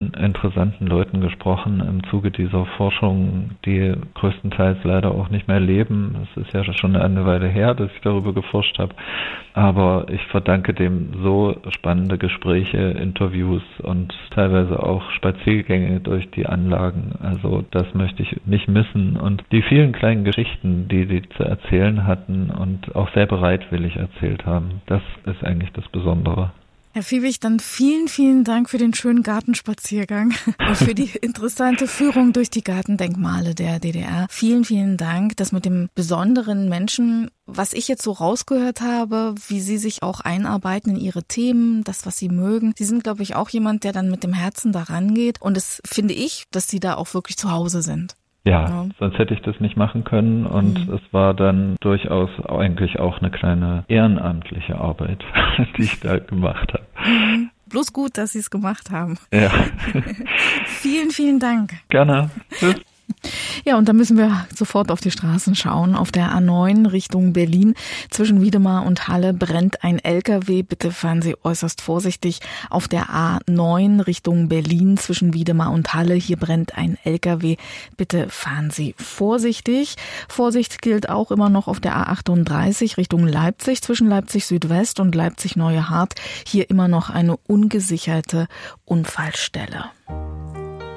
vielen interessanten Leuten gesprochen im Zuge dieser Forschung, die größtenteils leider auch nicht mehr leben. Es ist ja schon eine Weile her, dass ich darüber geforscht habe. Aber ich verdanke dem so spannende Gespräche, Interviews und teilweise auch Spaziergänge durch die Anlagen. Also das möchte ich nicht missen. Und die vielen kleinen Geschichten, die zu erzählen hatten und auch sehr bereitwillig erzählt haben, das ist eigentlich das Besondere. Herr Viehwig, dann vielen, vielen Dank für den schönen Gartenspaziergang und für die interessante Führung durch die Gartendenkmale der DDR. Vielen, vielen Dank. Das mit dem besonderen Menschen, was ich jetzt so rausgehört habe, wie Sie sich auch einarbeiten in Ihre Themen, das, was Sie mögen. Sie sind, glaube ich, auch jemand, der dann mit dem Herzen da rangeht. Und es finde ich, dass Sie da auch wirklich zu Hause sind. Ja, sonst hätte ich das nicht machen können und es war dann durchaus eigentlich auch eine kleine ehrenamtliche Arbeit, die ich da gemacht habe. Bloß gut, dass Sie es gemacht haben. Ja. Vielen, vielen Dank. Gerne. Tschüss. Ja, und da müssen wir sofort auf die Straßen schauen. Auf der A9 Richtung Berlin zwischen Wiedemar und Halle brennt ein LKW. Bitte fahren Sie äußerst vorsichtig. Auf der A9 Richtung Berlin zwischen Wiedemar und Halle, hier brennt ein LKW. Bitte fahren Sie vorsichtig. Vorsicht gilt auch immer noch auf der A38 Richtung Leipzig zwischen Leipzig Südwest und Leipzig Neue Hart. Hier immer noch eine ungesicherte Unfallstelle.